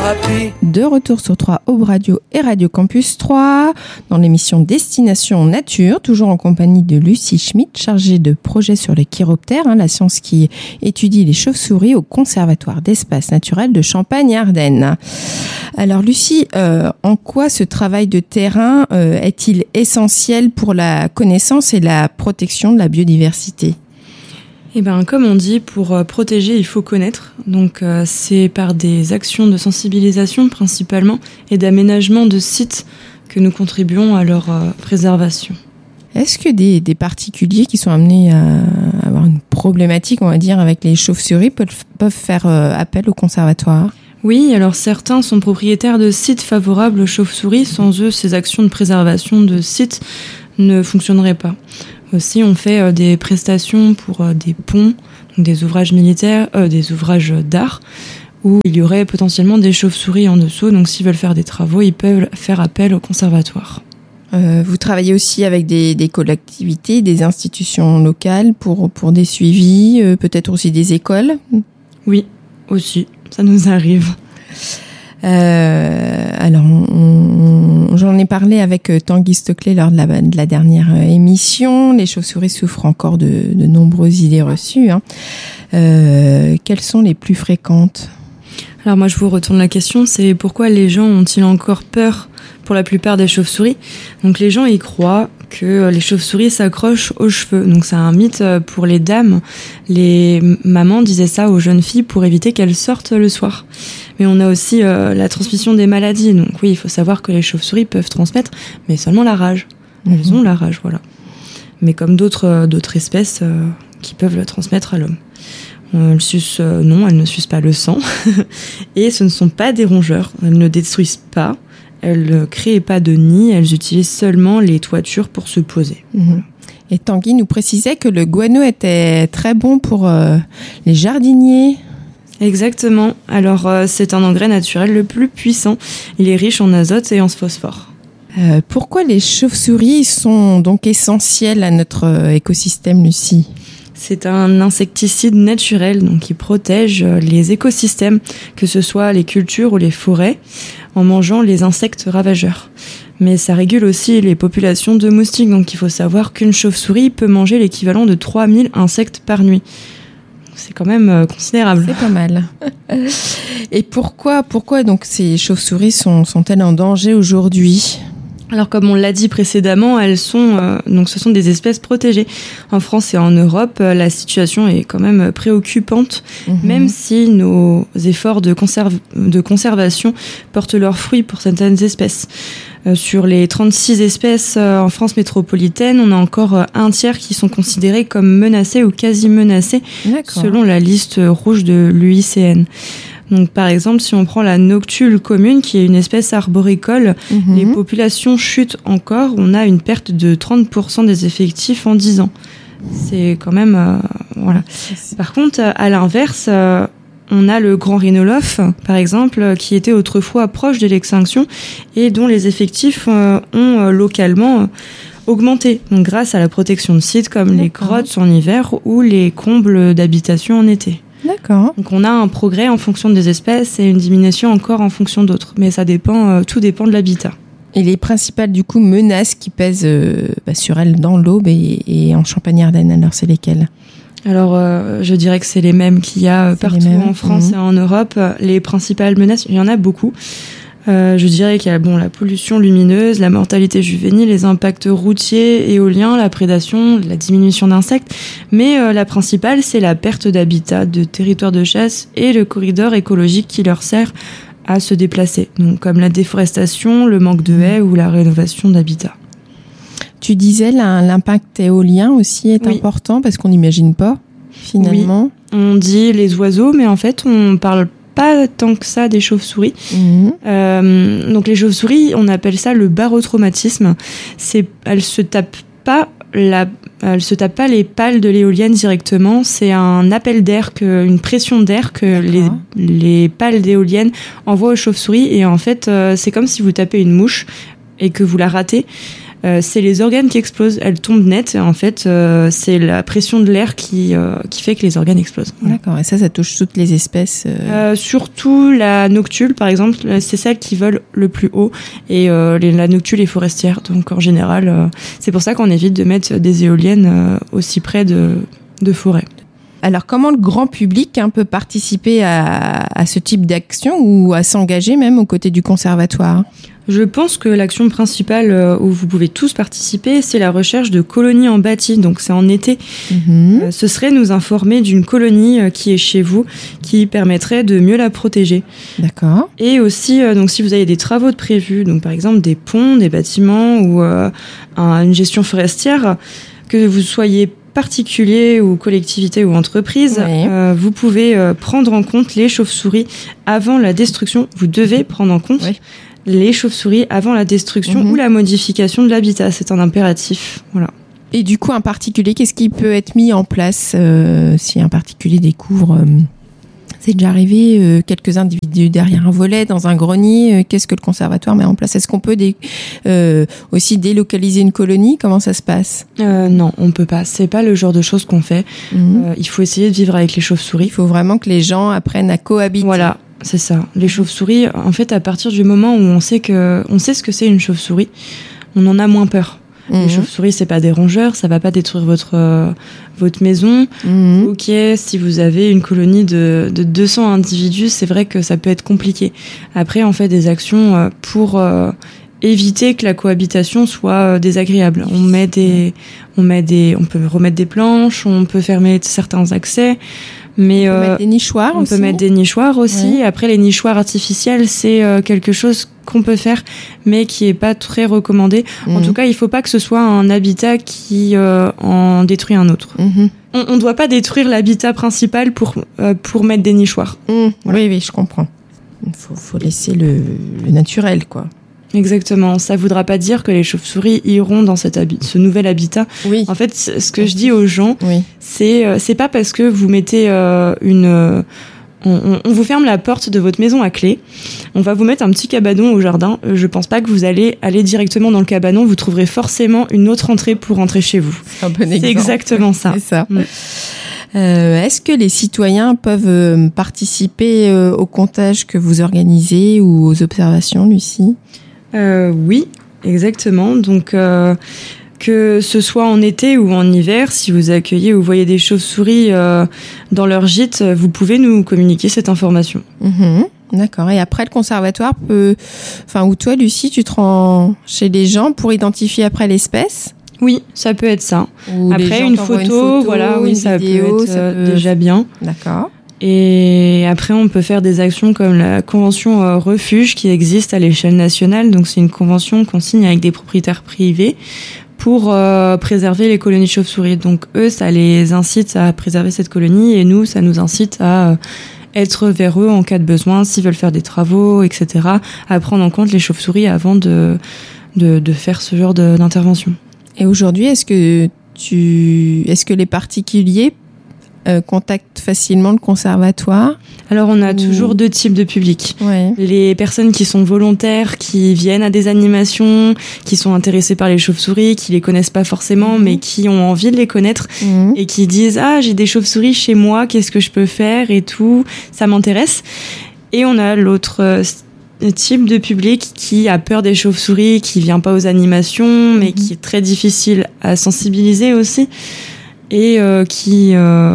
De retour sur 3 Aube Radio et Radio Campus 3 dans l'émission Destination Nature, toujours en compagnie de Lucie Schmitt, chargée de projet sur les chiroptères, la science qui étudie les chauves-souris au Conservatoire d'espaces naturels de Champagne-Ardenne. Alors Lucie, en quoi ce travail de terrain est-il essentiel pour la connaissance et la protection de la biodiversité ? Eh ben, comme on dit, pour protéger, il faut connaître. Donc, c'est par des actions de sensibilisation principalement et d'aménagement de sites que nous contribuons à leur préservation. Est-ce que des particuliers qui sont amenés à avoir une problématique, on va dire, avec les chauves-souris peuvent faire appel au conservatoire ? Oui, alors certains sont propriétaires de sites favorables aux chauves-souris. Sans eux, ces actions de préservation de sites ne fonctionneraient pas. Aussi, on fait des prestations pour des ponts, donc des ouvrages militaires, des ouvrages d'art, où il y aurait potentiellement des chauves-souris en dessous. Donc, s'ils veulent faire des travaux, ils peuvent faire appel au conservatoire. Vous travaillez aussi avec des collectivités, des institutions locales pour des suivis, peut-être aussi des écoles ? Oui, aussi, ça nous arrive. Alors, j'en ai parlé avec Tanguy Stoclet lors de la dernière émission. Les chauves-souris souffrent encore de nombreuses idées reçues. Quelles sont les plus fréquentes ? Alors moi, je vous retourne la question, c'est pourquoi les gens ont-ils encore peur pour la plupart des chauves-souris ? Donc les gens y croient que les chauves-souris s'accrochent aux cheveux. Donc c'est un mythe pour les dames. Les mamans disaient ça aux jeunes filles pour éviter qu'elles sortent le soir. Mais on a aussi la transmission des maladies. Donc oui, il faut savoir que les chauves-souris peuvent transmettre, mais seulement la rage. Elles ont la rage, voilà. Mais comme d'autres espèces qui peuvent la transmettre à l'homme. Elles sucent, non, elles ne sucent pas le sang. Et ce ne sont pas des rongeurs. Elles ne détruisent pas. Elles ne créent pas de nid. Elles utilisent seulement les toitures pour se poser. Voilà. Et Tanguy nous précisait que le guano était très bon pour les jardiniers. Exactement. Alors, c'est un engrais naturel le plus puissant. Il est riche en azote et en phosphore. Pourquoi les chauves-souris sont donc essentielles à notre écosystème, Lucie ? C'est un insecticide naturel, donc qui protège les écosystèmes, que ce soit les cultures ou les forêts, en mangeant les insectes ravageurs. Mais ça régule aussi les populations de moustiques, donc il faut savoir qu'une chauve-souris peut manger l'équivalent de 3000 insectes par nuit. C'est quand même considérable. C'est pas mal. Et pourquoi donc ces chauves-souris sont-elles en danger aujourd'hui ? Alors comme on l'a dit précédemment, elles sont donc ce sont des espèces protégées. En France et en Europe, la situation est quand même préoccupante, même si nos efforts de conservation portent leurs fruits pour certaines espèces. Sur les 36 espèces en France métropolitaine, on a encore un tiers qui sont considérées comme menacées ou quasi menacées, selon la liste rouge de l'UICN. Donc, par exemple, si on prend la noctule commune, qui est une espèce arboricole, les populations chutent encore. On a une perte de 30% des effectifs en 10 ans. C'est quand même... voilà. Par contre, à l'inverse, on a le grand rhinolophe, par exemple, qui était autrefois proche de l'extinction et dont les effectifs ont localement augmenté. Donc, grâce à la protection de sites comme les grottes en hiver ou les combles d'habitation en été. D'accord. Donc on a un progrès en fonction des espèces et une diminution encore en fonction d'autres. Mais ça dépend, tout dépend de l'habitat. Et les principales du coup menaces qui pèsent sur elles dans l'Aube et en Champagne-Ardenne, alors c'est lesquelles ? Alors je dirais que c'est les mêmes qu'il y a partout en France et en Europe. Les principales menaces, il y en a beaucoup. Je dirais qu'il y a la pollution lumineuse, la mortalité juvénile, les impacts routiers, éoliens, la prédation, la diminution d'insectes. Mais la principale, c'est la perte d'habitat, de territoires de chasse et le corridor écologique qui leur sert à se déplacer. Donc, comme la déforestation, le manque de haies ou la rénovation d'habitat. Tu disais l'impact éolien aussi est important parce qu'on n'imagine pas finalement. Oui, on dit les oiseaux, mais en fait, on parle pas tant que ça des chauves-souris. Donc les chauves-souris, on appelle ça le barotraumatisme. Elles se tapent pas les pales de l'éolienne directement. C'est un appel d'air, une pression d'air que les pales d'éolienne envoient aux chauves-souris. Et en fait, c'est comme si vous tapez une mouche et que vous la ratez. c'est les organes qui explosent. Elles tombent net. Et en fait, c'est la pression de l'air qui fait que les organes explosent. D'accord. Et ça touche toutes les espèces. Surtout la noctule, par exemple, c'est celle qui vole le plus haut. Et la noctule est forestière. Donc en général, c'est pour ça qu'on évite de mettre des éoliennes aussi près de forêts. Alors, comment le grand public peut participer à ce type d'action ou à s'engager même aux côtés du conservatoire ? Je pense que l'action principale où vous pouvez tous participer, c'est la recherche de colonies en bâti. Donc, c'est en été. Ce serait nous informer d'une colonie qui est chez vous, qui permettrait de mieux la protéger. D'accord. Et aussi, donc, si vous avez des travaux de prévus, donc par exemple des ponts, des bâtiments ou une gestion forestière, que vous soyez particulier ou collectivité ou entreprise, vous pouvez prendre en compte les chauves-souris avant la destruction. Vous devez prendre en compte les chauves-souris avant la destruction ou la modification de l'habitat. C'est un impératif. Voilà. Et du coup, un particulier, qu'est-ce qui peut être mis en place si un particulier découvre c'est déjà arrivé, quelques individus derrière un volet, dans un grenier. Qu'est-ce que le conservatoire met en place ? Est-ce qu'on peut aussi délocaliser une colonie ? Comment ça se passe ? Non, on peut pas. C'est pas le genre de choses qu'on fait. Il faut essayer de vivre avec les chauves-souris. Il faut vraiment que les gens apprennent à cohabiter. Voilà, c'est ça. Les chauves-souris, en fait, à partir du moment où on sait ce que c'est une chauve-souris, on en a moins peur. Les chauves-souris, c'est pas des rongeurs, ça va pas détruire votre maison. Ok, si vous avez une colonie de 200 individus, c'est vrai que ça peut être compliqué. Après, on fait des actions pour éviter que la cohabitation soit désagréable. On peut remettre des planches, on peut fermer certains accès. Mais on peut mettre des nichoirs aussi. On peut mettre des nichoirs aussi. Ouais. Après, les nichoirs artificiels, c'est quelque chose qu'on peut faire, mais qui est pas très recommandé. En tout cas, il faut pas que ce soit un habitat qui en détruit un autre. On doit pas détruire l'habitat principal pour mettre des nichoirs. Voilà. Oui, je comprends. Il faut laisser le naturel, quoi. Exactement. Ça voudra pas dire que les chauves-souris iront dans ce nouvel habitat. Oui. En fait, ce que je dis aux gens, c'est pas parce que vous mettez on vous ferme la porte de votre maison à clé. On va vous mettre un petit cabanon au jardin. Je pense pas que vous allez aller directement dans le cabanon. Vous trouverez forcément une autre entrée pour rentrer chez vous. C'est un bon exemple. C'est exactement ça. C'est ça. Est-ce que les citoyens peuvent participer au comptage que vous organisez ou aux observations, Lucie ? Oui, exactement. Donc, que ce soit en été ou en hiver, si vous accueillez ou voyez des chauves-souris dans leur gîte, vous pouvez nous communiquer cette information. D'accord. Et après, le conservatoire ou toi, Lucie, tu te rends chez les gens pour identifier après l'espèce ? Oui, ça peut être ça. Ou après, une photo, voilà, oui, ça vidéo, peut être déjà bien. D'accord. Et après, on peut faire des actions comme la convention refuge qui existe à l'échelle nationale. Donc, c'est une convention qu'on signe avec des propriétaires privés pour préserver les colonies de chauves-souris. Donc, eux, ça les incite à préserver cette colonie et nous, ça nous incite à être vers eux en cas de besoin, s'ils veulent faire des travaux, etc., à prendre en compte les chauves-souris avant de faire ce genre d'intervention. Et aujourd'hui, est-ce que les particuliers contactent facilement le conservatoire ? Alors, on a toujours deux types de publics. Ouais. Les personnes qui sont volontaires, qui viennent à des animations, qui sont intéressées par les chauves-souris, qui les connaissent pas forcément, mais qui ont envie de les connaître et qui disent « Ah, j'ai des chauves-souris chez moi, qu'est-ce que je peux faire ?» et tout, ça m'intéresse. Et on a l'autre type de public qui a peur des chauves-souris, qui vient pas aux animations, mais qui est très difficile à sensibiliser aussi. Et qui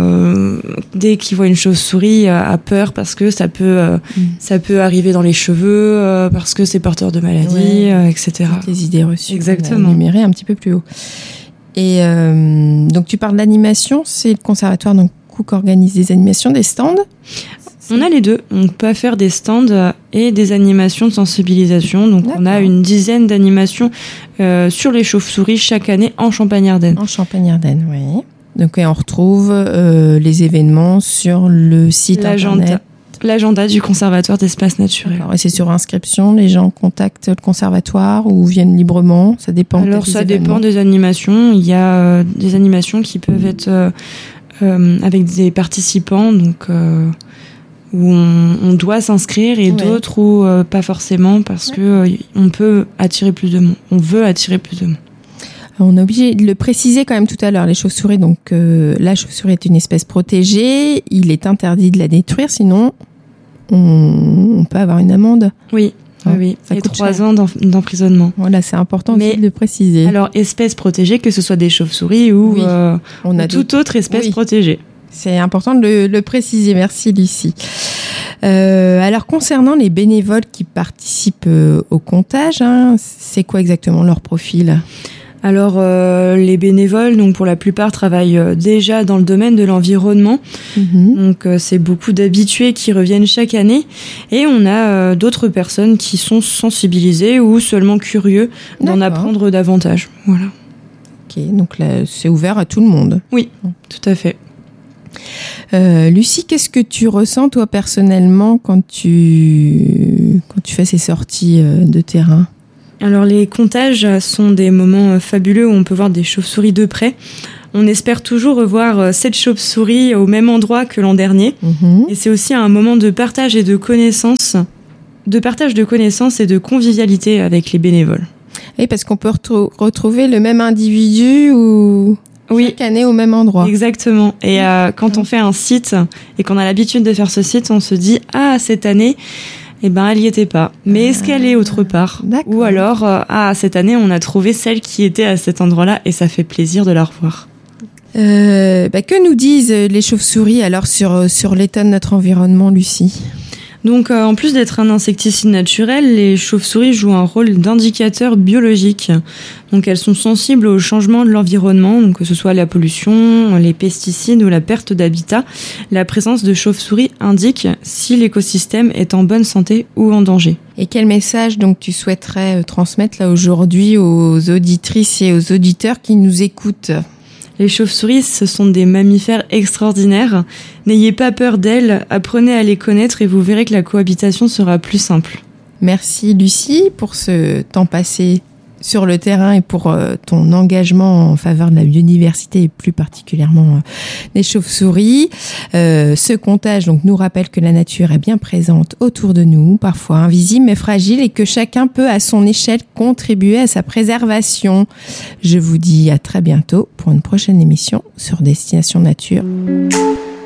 dès qu'il voit une chauve-souris a peur parce que ça peut arriver dans les cheveux, parce que c'est porteur de maladies, etc. Des idées reçues. Exactement. Énumérées un petit peu plus haut. Et donc tu parles d'animation, c'est le conservatoire donc qui organise des animations, des stands. On a les deux. On peut faire des stands et des animations de sensibilisation. Donc, on a une dizaine d'animations sur les chauves-souris chaque année en Champagne-Ardenne. En Champagne-Ardenne, oui. Donc, on retrouve les événements sur le site internet. L'agenda du Conservatoire d'espaces naturels. Et c'est sur inscription, les gens contactent le conservatoire ou viennent librement, ça dépend. Alors, ça dépend des animations. Il y a des animations qui peuvent être avec des participants, donc où on doit s'inscrire, et d'autres où pas forcément, parce que on peut attirer plus de monde. On veut attirer plus de monde. On est obligé de le préciser quand même tout à l'heure, les chauves-souris. Donc, la chauve-souris est une espèce protégée. Il est interdit de la détruire, sinon on peut avoir une amende. Oui. Oui, et 3 ans d'emprisonnement. Voilà, c'est important aussi de le préciser. Alors, espèce protégée, que ce soit des chauves-souris ou, on a toute autre espèce protégée. C'est important de le préciser. Merci, Lucie. Alors, concernant les bénévoles qui participent au comptage, c'est quoi exactement leur profil ? Alors, les bénévoles, donc pour la plupart, travaillent déjà dans le domaine de l'environnement. Donc, c'est beaucoup d'habitués qui reviennent chaque année. Et on a d'autres personnes qui sont sensibilisées ou seulement curieux d'en apprendre davantage. Voilà. Ok, donc là, c'est ouvert à tout le monde. Oui, tout à fait. Lucie, qu'est-ce que tu ressens, toi, personnellement, quand tu fais ces sorties de terrain ? Alors les comptages sont des moments fabuleux où on peut voir des chauves-souris de près. On espère toujours revoir cette chauve-souris au même endroit que l'an dernier. Et c'est aussi un moment de partage et de connaissances, et de convivialité avec les bénévoles. Et parce qu'on peut retrouver le même individu chaque année au même endroit. Exactement. Et quand on fait un site et qu'on a l'habitude de faire ce site, on se dit « Ah, cette année... » elle y était pas. Mais est-ce qu'elle est autre part ? Ou alors, cette année, on a trouvé celle qui était à cet endroit-là et ça fait plaisir de la revoir. Que nous disent les chauves-souris alors sur l'état de notre environnement, Lucie ? Donc, en plus d'être un insecticide naturel, les chauves-souris jouent un rôle d'indicateur biologique. Donc, elles sont sensibles au changement de l'environnement, donc que ce soit la pollution, les pesticides ou la perte d'habitat. La présence de chauves-souris indique si l'écosystème est en bonne santé ou en danger. Et quel message donc tu souhaiterais transmettre là aujourd'hui aux auditrices et aux auditeurs qui nous écoutent ? Les chauves-souris, ce sont des mammifères extraordinaires. N'ayez pas peur d'elles, apprenez à les connaître et vous verrez que la cohabitation sera plus simple. Merci Lucie pour ce temps passé sur le terrain et pour ton engagement en faveur de la biodiversité et plus particulièrement des chauves-souris. Ce comptage donc nous rappelle que la nature est bien présente autour de nous, parfois invisible mais fragile, et que chacun peut à son échelle contribuer à sa préservation. Je vous dis à très bientôt pour une prochaine émission sur Destination Nature.